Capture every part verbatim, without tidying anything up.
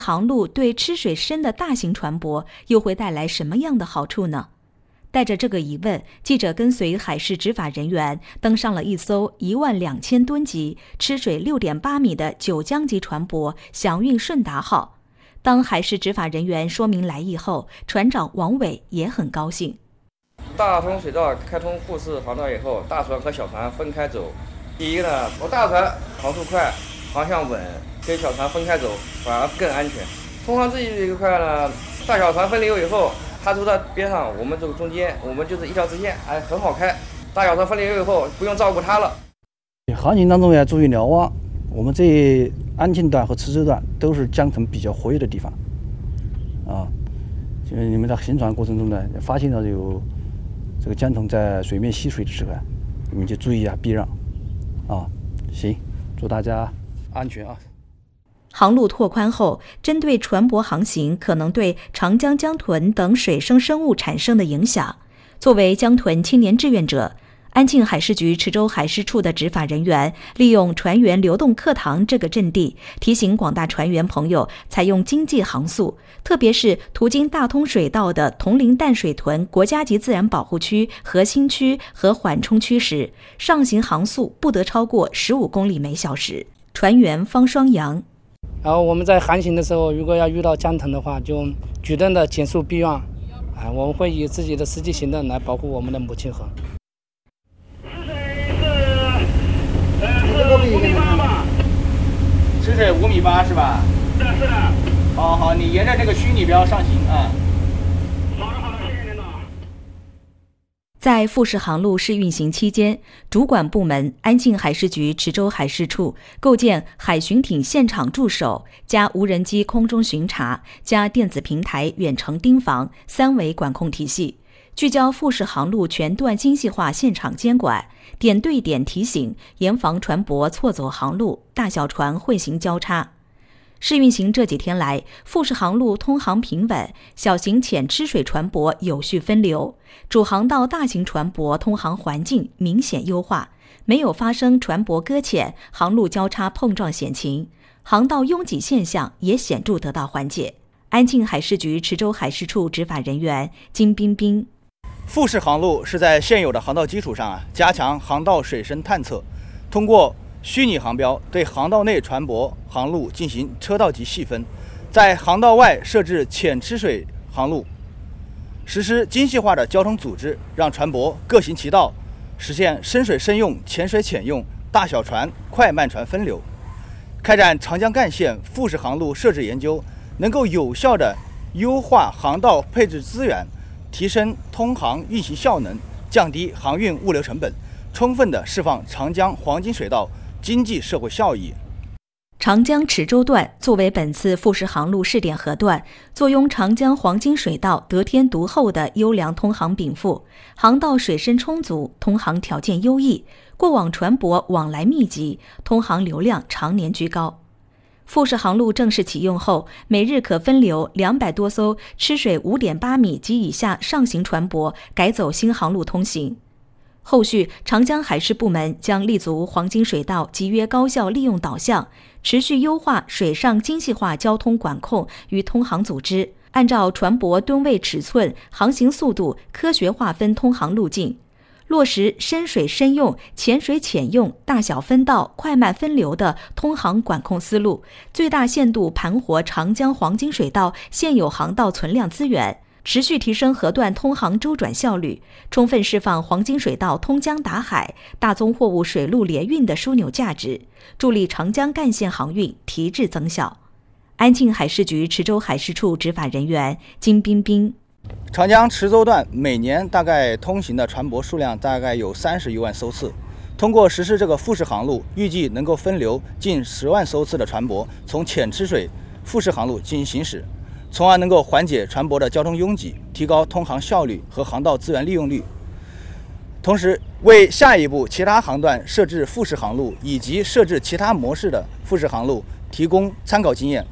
航路对吃水深的大型船舶又会带来什么样的好处呢？带着这个疑问，记者跟随海事执法人员登上了一艘一万两千吨级、吃水六点八米的九江级船舶“祥运顺达号”。当海事执法人员说明来意后，船长王伟也很高兴。 大通水道开通沪市航道以后，大船和小船分开走。第一个呢，我大船航速快，航向稳，跟小船分开走反而更安全。通航这一块呢，大小船分流以后，它走到边上，我们走中间，我们就是一条直线，哎，很好开。大小船分流以后，不用照顾它了。 航行当中要注意瞭望，我们这安庆段和池州段都是江层比较活跃的地方，啊，就是你们在行船过程中呢，发现到有这个江豚在水面吸水的时候，你们就注意一下避让，啊，行，祝大家安全啊。 航路拓宽后，针对船舶航行可能对长江江豚等水生生物产生的影响，作为江豚青年志愿者，安庆海事局池州海事处的执法人员利用船员流动课堂这个阵地，提醒广大船员朋友采用经济航速，特别是途经大通水道的铜陵淡水屯国家级自然保护区核心区和缓冲区时，上行航速不得超过十五公里每小时。船员方双阳。 然后我们在航行的时候，如果要遇到江豚的话，就举动的减速避让，啊，我们会以自己的实际行动来保护我们的母亲河。 吃水是呃是五米八吧？ 吃水五米八是吧？ 是的，是的。 好好，你沿着这个虚拟标上行啊。 好的，好的，谢谢领导。 在富士航路试运行期间，主管部门安庆海事局池州海事处构建海巡艇现场驻守加无人机空中巡查加电子平台远程盯防三维管控体系，聚焦富士航路全段精细化现场监管，点对点提醒，严防船舶错走航路、大小船混行交叉。试运行这几天来，富士航路通航平稳，小型浅吃水船舶有序分流，主航道大型船舶通航环境明显优化，没有发生船舶搁浅、航路交叉碰撞险情，航道拥挤现象也显著得到缓解。安庆海事局池州海事处执法人员金彬彬。 富士航路是在现有的航道基础上啊，加强航道水深探测，通过虚拟航标对航道内船舶航路进行车道级细分，在航道外设置浅吃水航路，实施精细化的交通组织，让船舶各行其道，实现深水深用、浅水浅用、大小船、快慢船分流。开展长江干线富士航路设置研究，能够有效地优化航道配置资源，提升通航运行效能，降低航运物流成本，充分地释放长江黄金水道经济社会效益。 长江池州段作为本次富士航路试点河段，坐拥长江黄金水道得天独厚的优良通航禀赋，航道水深充足，通航条件优异，过往船舶往来密集，通航流量常年居高。富士航路正式启用后，每日可分流两百多艘吃水五点八米及以下上行船舶改走新航路通行。后续，长江海事部门将立足黄金水道集约高效利用导向，持续优化水上精细化交通管控与通航组织，按照船舶吨位尺寸、航行速度科学划分通航路径，落实深水深用、浅水浅用、大小分道、快慢分流的通航管控思路，最大限度盘活长江黄金水道现有航道存量资源，持续提升河段通航周转效率，充分释放黄金水道通江达海、大宗货物水陆联运的枢纽价值，助力长江干线航运提质增效。安庆海事局池州海事处执法人员金彬彬。 长江池州段每年大概通行的船舶数量大概有三十余万艘次，通过实施这个富士航路，预计能够分流近十万艘次的船舶从浅吃水富士航路进行行驶，从而能够缓解船舶的交通拥挤，提高通航效率和航道资源利用率，同时为下一步其他航段设置富士航路以及设置其他模式的富士航路提供参考经验。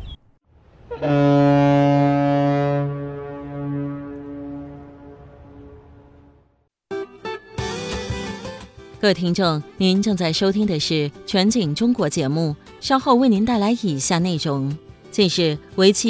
各位听众，您正在收听的是全景中国节目，稍后为您带来以下内容。 近日，为期